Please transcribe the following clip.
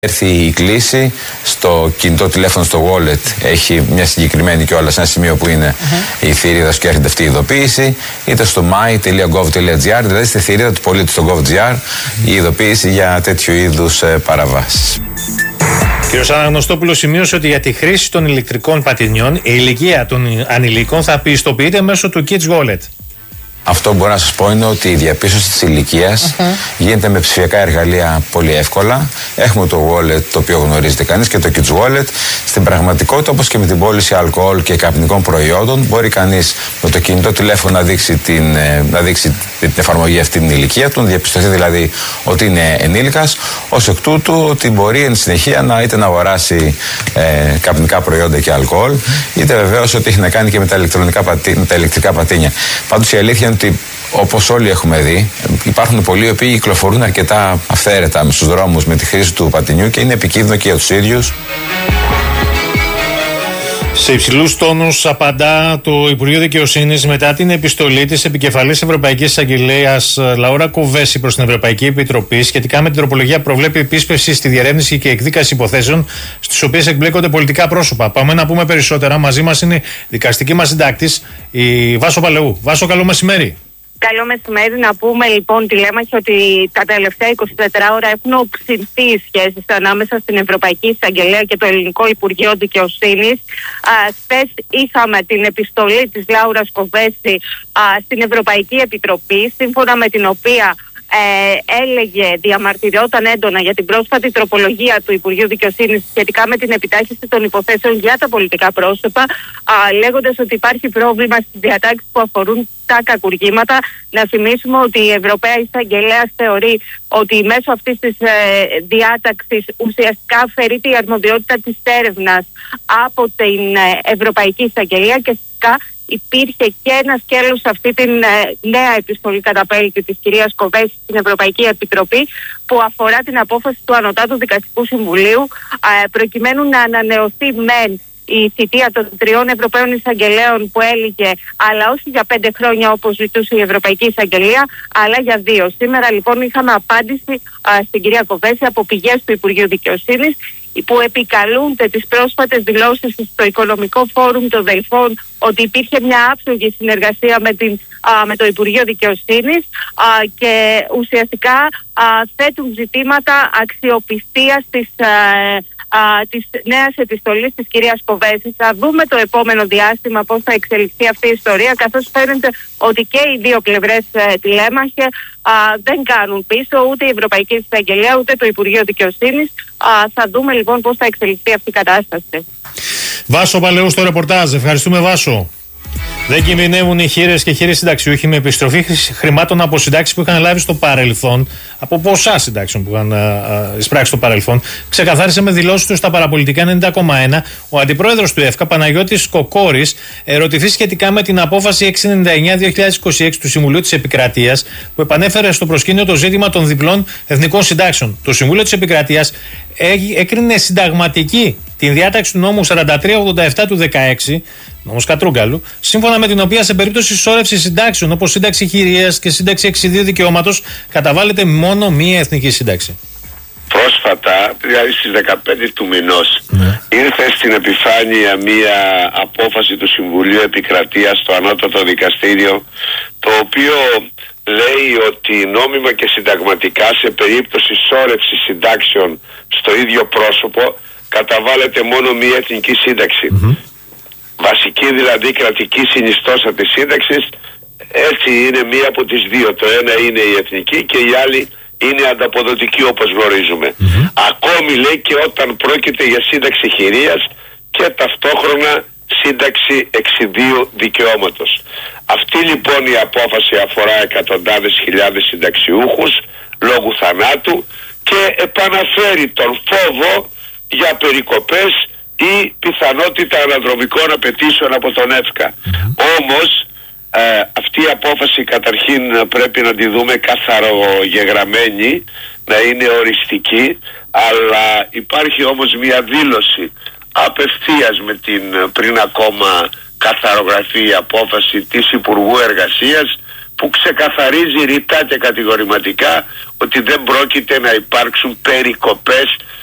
έρθει η κλήση, στο κινητό τηλέφωνο, στο wallet, έχει μια συγκεκριμένη κιόλας, ένα σημείο που είναι η θηρίδα και έρχεται αυτή η ειδοποίηση, είτε στο my.gov.gr, δηλαδή στη θηρίδα του πολίτη στο gov.gr, η ειδοποίηση για τέτοιου είδους παραβάσεις. Κύριος Αναγνωστόπουλος σημείωσε ότι για τη χρήση των ηλεκτρικών πατινιών η ηλικία των ανηλίκων θα πιστοποιείται μέσω του Kids Wallet. Αυτό που μπορώ να σας πω είναι ότι η διαπίστωση της ηλικίας γίνεται με ψηφιακά εργαλεία πολύ εύκολα. Έχουμε το wallet, το οποίο γνωρίζετε κανείς, και το Kids Wallet. Στην πραγματικότητα, όπως και με την πώληση αλκοόλ και καπνικών προϊόντων, μπορεί κανείς με το κινητό τηλέφωνο να δείξει την εφαρμογή αυτή την ηλικία του, να διαπιστωθεί δηλαδή ότι είναι ενήλικας, ως εκ τούτου ότι μπορεί εν συνεχεία να αγοράσει καπνικά προϊόντα και αλκοόλ, είτε βεβαίως ότι έχει να κάνει και με τα ηλεκτρικά πατίνια. Πάντως η αλήθεια είναι ότι, όπως όλοι έχουμε δει, υπάρχουν πολλοί οι οποίοι κυκλοφορούν αρκετά αυθαίρετα στους δρόμους με τη χρήση του πατινιού και είναι επικίνδυνο και για τους ίδιους. Σε υψηλούς τόνους απαντά το Υπουργείο Δικαιοσύνης μετά την επιστολή της επικεφαλής Ευρωπαϊκής Εισαγγελέας Λαούρα Κοβέση προς την Ευρωπαϊκή Επιτροπή σχετικά με την τροπολογία που προβλέπει επίσπευση στη διερεύνηση και εκδίκαση υποθέσεων στις οποίες εκμπλέκονται πολιτικά πρόσωπα. Πάμε να πούμε περισσότερα. Μαζί μας είναι η δικαστική μας συντάκτης, η Βάσο Παλαιού. Βάσο, καλό μεσημέρι. Καλό μεσημέρι. Να πούμε λοιπόν τη Λέμαχη ότι τα τελευταία 24 ώρα έχουν οξυνθεί οι σχέσεις ανάμεσα στην Ευρωπαϊκή Εισαγγελία και το Ελληνικό Υπουργείο Δικαιοσύνης. Χθες είχαμε την επιστολή της Λάουρας Κοβέση στην Ευρωπαϊκή Επιτροπή, σύμφωνα με την οποία έλεγε, διαμαρτυριόταν έντονα για την πρόσφατη τροπολογία του Υπουργείου Δικαιοσύνης σχετικά με την επιτάχυνση των υποθέσεων για τα πολιτικά πρόσωπα, λέγοντας ότι υπάρχει πρόβλημα στις διατάξεις που αφορούν τα κακουργήματα. Να θυμίσουμε ότι η Ευρωπαία Εισαγγελέα θεωρεί ότι μέσω αυτής της διάταξης ουσιαστικά αφαιρείται η αρμοδιότητα της έρευνας από την Ευρωπαϊκή Εισαγγελία και φυσικά υπήρχε και ένα σκέλος σε αυτή την νέα επιστολή καταπέλτη της κυρίας Κοβέση στην Ευρωπαϊκή Επιτροπή, που αφορά την απόφαση του Ανωτάτου Δικαστικού Συμβουλίου προκειμένου να ανανεωθεί μεν η θητεία των 3 Ευρωπαίων Εισαγγελέων που έλυγε, αλλά όχι για 5 χρόνια όπως ζητούσε η Ευρωπαϊκή Εισαγγελία, αλλά για 2. Σήμερα λοιπόν είχαμε απάντηση στην κυρία Κοβέση από πηγές του Υπουργείου Δικαιοσύνης, που επικαλούνται τις πρόσφατες δηλώσεις στο Οικονομικό Φόρουμ των Δελφών ότι υπήρχε μια άψογη συνεργασία με το Υπουργείο Δικαιοσύνης και ουσιαστικά θέτουν ζητήματα αξιοπιστίας της νέας επιστολής της κυρίας Κοβέση. Θα δούμε το επόμενο διάστημα πώς θα εξελιχθεί αυτή η ιστορία, καθώς φαίνεται ότι και οι δύο πλευρές τηλέμαχε δεν κάνουν πίσω, ούτε η Ευρωπαϊκή Εισαγγελία ούτε το Υπουργείο Δικαιοσύνης. Θα δούμε λοιπόν πώς θα εξελιχθεί αυτή η κατάσταση. Βάσο Παλαιού στο ρεπορτάζ. Ευχαριστούμε, Βάσο. Δεν κινδυνεύουν οι χήρες και χήρες συνταξιούχοι με επιστροφή χρημάτων από συντάξεις που είχαν λάβει στο παρελθόν, από ποσά συντάξεων που είχαν εισπράξει στο παρελθόν. Ξεκαθάρισε με δηλώσεις του στα παραπολιτικά 90,1 ο αντιπρόεδρος του ΕΦΚΑ, Παναγιώτης Κοκόρης, ερωτηθεί σχετικά με την απόφαση 699-2026 του Συμβουλίου της Επικρατείας, που επανέφερε στο προσκήνιο το ζήτημα των διπλών εθνικών συντάξεων. Το Συμβούλιο της Επικρατείας έκρινε συνταγματική την διάταξη του νόμου 4387 του 16, νόμος Κατρούγκαλου, σύμφωνα με την οποία σε περίπτωση συσσόρευσης συντάξεων όπως σύνταξη χειρίας και σύνταξη εξιδίου δικαιώματος καταβάλλεται μόνο μία εθνική σύνταξη. Πρόσφατα, δηλαδή στις 15 του μηνός, ήρθε στην επιφάνεια μία απόφαση του Συμβουλίου Επικρατείας στο Ανώτατο Δικαστήριο, το οποίο λέει ότι νόμιμα και συνταγματικά σε περίπτωση συσσόρευσης συντάξεων στο ίδιο πρόσωπο καταβάλλεται μόνο μία εθνική σύνταξη. Βασική δηλαδή κρατική συνιστόσα της σύνταξης, έτσι είναι μία από τις δύο. Το ένα είναι η εθνική και η άλλη είναι ανταποδοτική, όπως γνωρίζουμε. Ακόμη λέει και όταν πρόκειται για σύνταξη χειρίας και ταυτόχρονα σύνταξη εξιδίου δικαιώματος. Αυτή λοιπόν η απόφαση αφορά εκατοντάδες χιλιάδες συνταξιούχους λόγου θανάτου και επαναφέρει τον φόβο για περικοπές ή πιθανότητα αναδρομικών απαιτήσεων από τον ΕΦΚΑ. Όμως αυτή η απόφαση καταρχήν πρέπει να τη δούμε καθαρογεγραμμένη, να είναι οριστική, αλλά υπάρχει όμως μια δήλωση απευθείας με την πριν ακόμα καθαρογραφή απόφαση της Υπουργού Εργασίας, που ξεκαθαρίζει ρητά και κατηγορηματικά ότι δεν πρόκειται να υπάρξουν περικοπές